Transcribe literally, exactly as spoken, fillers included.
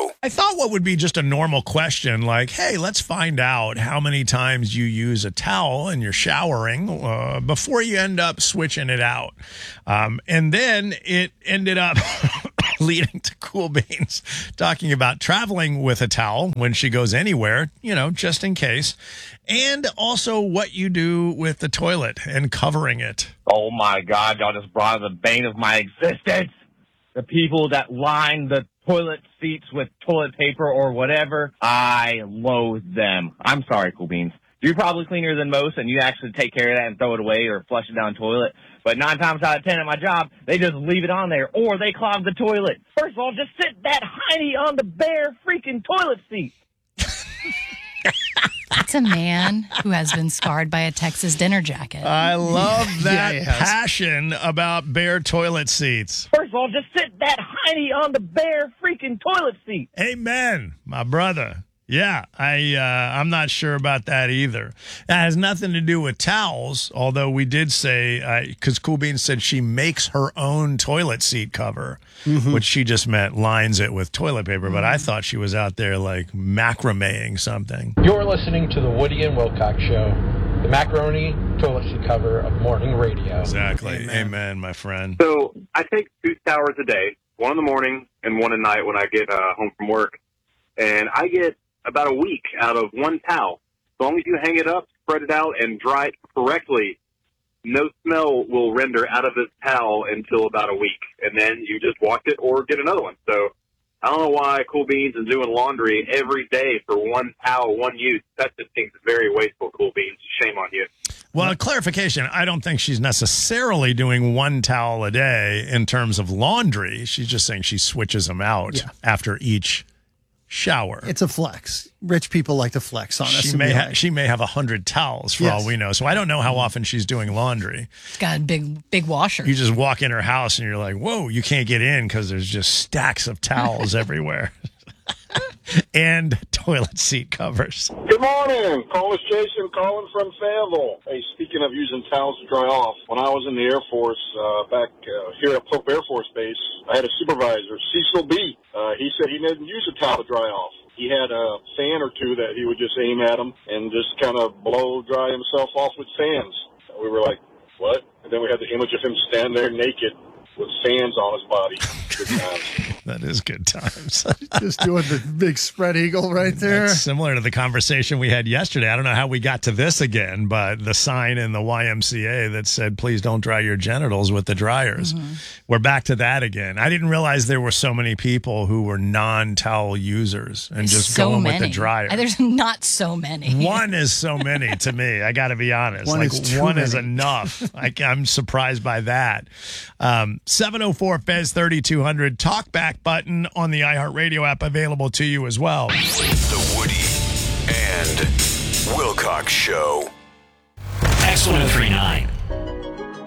Show. I thought what would be just a normal question like, hey, let's find out how many times you use a towel and you're showering uh, before you end up switching it out. Um, and then it ended up leading to Cool Beans talking about traveling with a towel when she goes anywhere, you know, just in case. And also what you do with the toilet and covering it. Oh, my God. Y'all just brought up the bane of my existence. The people that line the toilet seats with toilet paper or whatever, I loathe them. I'm sorry, Cool Beans. You're probably cleaner than most, and you actually take care of that and throw it away or flush it down the toilet. But nine times out of ten at my job, they just leave it on there, or they clog the toilet. First of all, just sit that hiney on the bare freaking toilet seat. It's a man who has been scarred by a Texas dinner jacket. I love that Yeah, passion about bare toilet seats. First of all, just sit that hiney on the bare freaking toilet seat. Amen, my brother. Yeah, I, uh, I'm not sure about that either. That has nothing to do with towels, although we did say, because uh, Cool Beans said she makes her own toilet seat cover, mm-hmm. which she just meant lines it with toilet paper, mm-hmm. but I thought she was out there like macrameing something. You're listening to the Woody and Wilcox Show, the macaroni toilet seat cover of morning radio. Exactly. Amen. Amen, my friend. So I take two showers a day, one in the morning and one at night when I get uh, home from work, and I get about a week out of one towel. As long as you hang it up, spread it out, and dry it correctly, no smell will render out of this towel until about a week. And then you just wash it or get another one. So I don't know why Cool Beans is doing laundry every day for one towel, one use. That just seems very wasteful, Cool Beans. Shame on you. Well, clarification, I don't think she's necessarily doing one towel a day in terms of laundry. She's just saying she switches them out Yeah. after each shower. It's a flex. Rich people like to flex on us. She and may be ha- like, she may have a hundred towels for Yes. all we know. So I don't know how often she's doing laundry. It's got a big, big washer. You just walk in her house and you're like, whoa, you can't get in because there's just stacks of towels everywhere. And toilet seat covers. Good morning. Call us Jason calling from Fayetteville. Hey, speaking of using towels to dry off, when I was in the Air Force uh, back uh, here at Pope Air Force Base, I had a supervisor, Cecil B. Uh, he said he didn't use a towel to dry off. He had a fan or two that he would just aim at him and just kind of blow dry himself off with fans. We were like, what? And then we had the image of him standing there naked with fans on his body. Good times. That is good times. just doing the big spread eagle right there. That's similar to the conversation we had yesterday. I don't know how we got to this again, but the sign in the Y M C A that said, please don't dry your genitals with the dryers. Mm-hmm. We're back to that again. I didn't realize there were so many people who were non-towel users and just so going many. with the dryer. There's not so many. One is so many to me. I got to be honest. One like is too one many. is enough. I, I'm surprised by that. Um, seven oh four F E Z thirty-two hundred talk back button on the iHeartRadio app available to you as well. The Woody and Wilcox Show. X one oh three point nine.